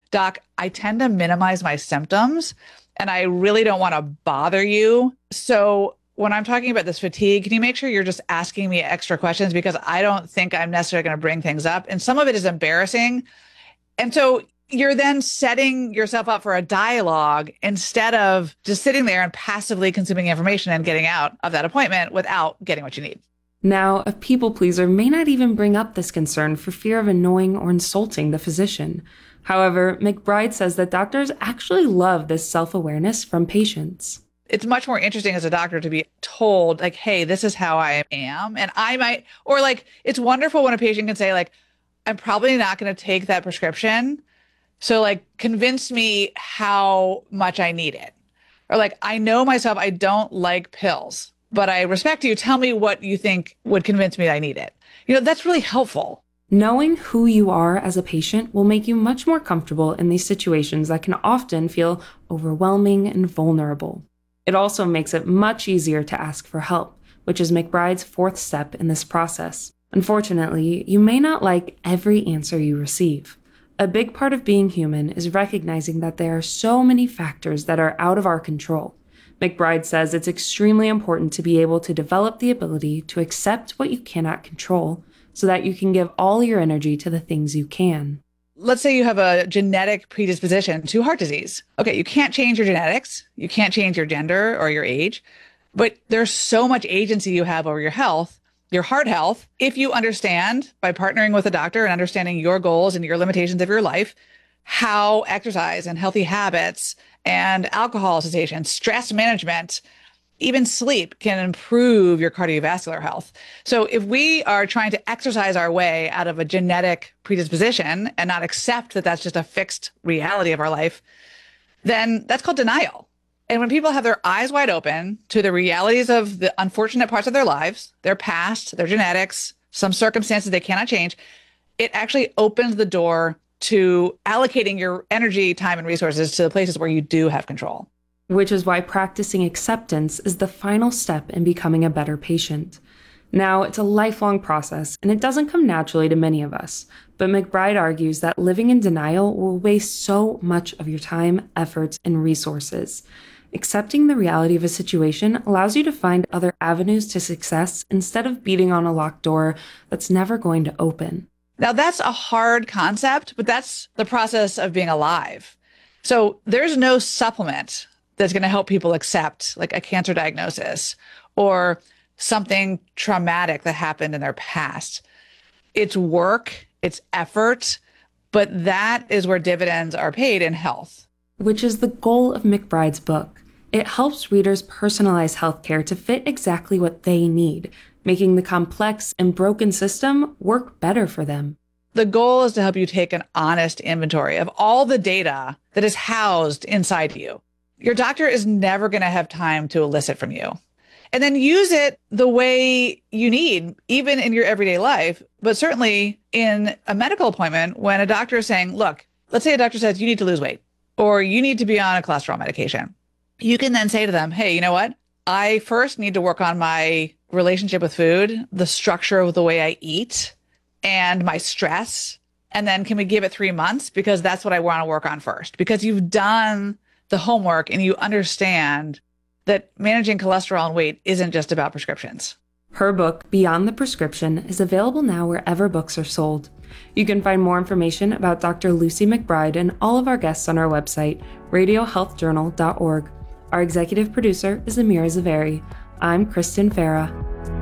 Doc, I tend to minimize my symptoms and I really don't want to bother you. So when I'm talking about this fatigue, can you make sure you're just asking me extra questions? Because I don't think I'm necessarily going to bring things up. And some of it is embarrassing. And so you're then setting yourself up for a dialogue instead of just sitting there and passively consuming information and getting out of that appointment without getting what you need. Now, a people pleaser may not even bring up this concern for fear of annoying or insulting the physician. However, McBride says that doctors actually love this self-awareness from patients. It's much more interesting as a doctor to be told, like, hey, this is how I am. And I might, or like, it's wonderful when a patient can say, like, I'm probably not going to take that prescription. So, like, convince me how much I need it. Or, like, I know myself, I don't like pills, but I respect you. Tell me what you think would convince me that I need it. That's really helpful. Knowing who you are as a patient will make you much more comfortable in these situations that can often feel overwhelming and vulnerable. It also makes it much easier to ask for help, which is McBride's fourth step in this process. Unfortunately, you may not like every answer you receive. A big part of being human is recognizing that there are so many factors that are out of our control. McBride says it's extremely important to be able to develop the ability to accept what you cannot control so that you can give all your energy to the things you can. Let's say you have a genetic predisposition to heart disease. Okay, you can't change your genetics, you can't change your gender or your age, but there's so much agency you have over your health, your heart health, if you understand by partnering with a doctor and understanding your goals and your limitations of your life, how exercise and healthy habits and alcohol cessation, stress management, even sleep can improve your cardiovascular health. So if we are trying to exercise our way out of a genetic predisposition and not accept that that's just a fixed reality of our life, then that's called denial. And when people have their eyes wide open to the realities of the unfortunate parts of their lives, their past, their genetics, some circumstances they cannot change, it actually opens the door to allocating your energy, time, and resources to the places where you do have control. Which is why practicing acceptance is the final step in becoming a better patient. Now, it's a lifelong process, and it doesn't come naturally to many of us, but McBride argues that living in denial will waste so much of your time, efforts, and resources. Accepting the reality of a situation allows you to find other avenues to success instead of beating on a locked door that's never going to open. Now, that's a hard concept, but that's the process of being alive. So there's no supplement that's going to help people accept like a cancer diagnosis or something traumatic that happened in their past. It's work, it's effort, but that is where dividends are paid in health. Which is the goal of McBride's book. It helps readers personalize healthcare to fit exactly what they need, making the complex and broken system work better for them. The goal is to help you take an honest inventory of all the data that is housed inside you. Your doctor is never going to have time to elicit from you. And then use it the way you need, even in your everyday life, but certainly in a medical appointment when a doctor is saying, look, let's say a doctor says you need to lose weight or you need to be on a cholesterol medication. You can then say to them, hey, you know what? I first need to work on my relationship with food, the structure of the way I eat, and my stress. And then can we give it 3 months? Because that's what I want to work on first. Because you've done the homework and you understand that managing cholesterol and weight isn't just about prescriptions. Her book, Beyond the Prescription, is available now wherever books are sold. You can find more information about Dr. Lucy McBride and all of our guests on our website, radiohealthjournal.org. Our executive producer is Amira Zaveri. I'm Kristen Farah.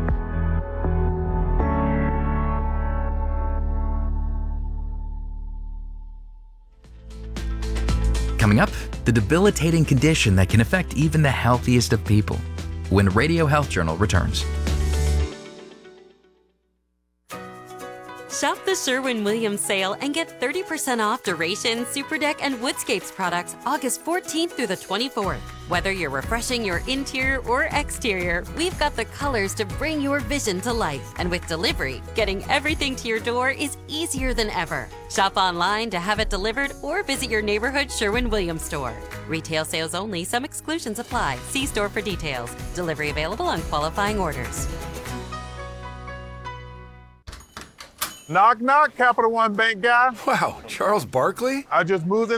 Coming up, the debilitating condition that can affect even the healthiest of people, when Radio Health Journal returns. Shop the Sherwin-Williams sale and get 30% off Duration, Superdeck, and Woodscapes products August 14th through the 24th. Whether you're refreshing your interior or exterior, we've got the colors to bring your vision to life. And with delivery, getting everything to your door is easier than ever. Shop online to have it delivered or visit your neighborhood Sherwin-Williams store. Retail sales only. Some exclusions apply. See store for details. Delivery available on qualifying orders. Knock, knock, Capital One Bank guy. Wow, Charles Barkley? I just moved